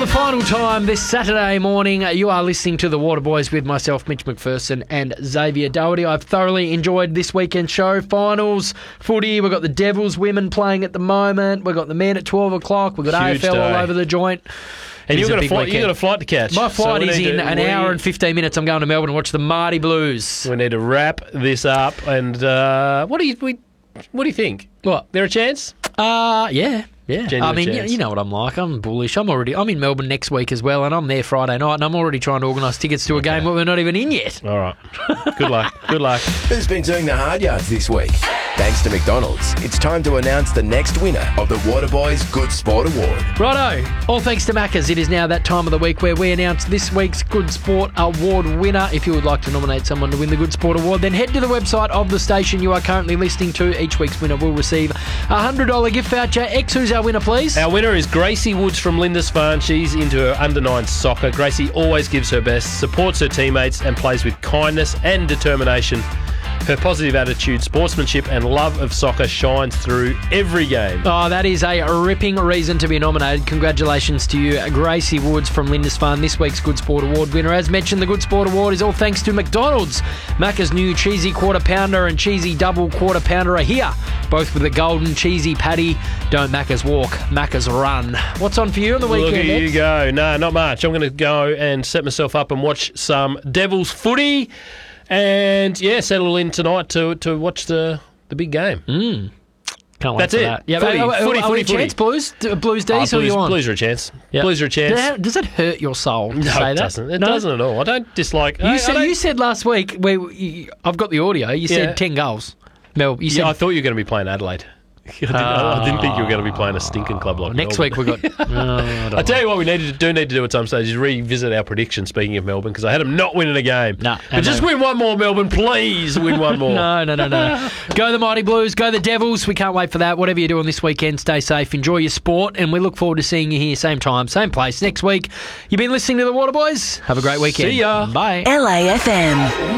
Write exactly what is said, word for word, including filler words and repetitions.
the final time this Saturday morning. You are listening to the Waterboys with myself, Mitch McPherson, and Xavier Doherty. I've thoroughly enjoyed this weekend's show. Finals, footy, we've got the Devils women playing at the moment. We've got the men at twelve o'clock. We've got Huge A F L day. all over the joint. And you've got, a flight, weekend. you've got a flight to catch. My flight so is in to, an we, hour and fifteen minutes. I'm going to Melbourne to watch the Marty Blues. We need to wrap this up. And uh, what do you we, what do you think? What? There a chance? Uh, yeah. Yeah, Genuine I mean, you, chance. you know what I'm like. I'm bullish. I'm already. I'm in Melbourne next week as well, and I'm there Friday night, and I'm already trying to organise tickets to a Okay. game that we're not even in yet. All right. Good luck. Good luck. Who's been doing the hard yards this week? Thanks to McDonald's, it's time to announce the next winner of the Waterboys Good Sport Award. Righto. All thanks to Macca's. It is now that time of the week where we announce this week's Good Sport Award winner. If you would like to nominate someone to win the Good Sport Award, then head to the website of the station you are currently listening to. Each week's winner will receive a one hundred dollars gift voucher. X, who's our winner, please? Our winner is Gracie Woods from Lindisfarne. She's into her under nine soccer. Gracie always gives her best, supports her teammates, and plays with kindness and determination. Her positive attitude, sportsmanship, and love of soccer shines through every game. Oh, that is a ripping reason to be nominated. Congratulations to you, Gracie Woods from Lindisfarne, this week's Good Sport Award winner. As mentioned, the Good Sport Award is all thanks to McDonald's. Macca's new cheesy quarter pounder and cheesy double quarter pounder are here, both with a golden cheesy patty. Don't Macca's walk, Macca's run. What's on for you on the weekend? Look at you Ed? go. No, not much. I'm going to go and set myself up and watch some Devils footy. And, yeah, settle in tonight to to watch the, the big game. Mm. Can't wait That's for it. that. Yeah, Footy, are, are, footy, are we footy, a chance, footy. Blues? D- Blues Oh, D's, or are Blues, you on? Blues are a chance. Yep. Blues are a chance. Does that, does that hurt your soul to No, say it that? doesn't. It No? doesn't at all. I don't dislike... You I, said I don't- you said last week where you, I've got the audio. You said Yeah. ten goals. Mel, you said Yeah, I thought you were going to be playing Adelaide. I didn't, I didn't think you were going to be playing a stinking club like next Melbourne. week we got. Oh, I don't I tell know. you what we need to do need to do at some stage is revisit our prediction, speaking of Melbourne, because I had them not winning a game. Nah, but I just know. win one more, Melbourne. Please win one more. No, no, no, no. Go the Mighty Blues. Go the Devils. We can't wait for that. Whatever you're doing this weekend, stay safe. Enjoy your sport. And we look forward to seeing you here same time, same place next week. You've been listening to the Waterboys. Have a great weekend. See ya. Bye. L A F M.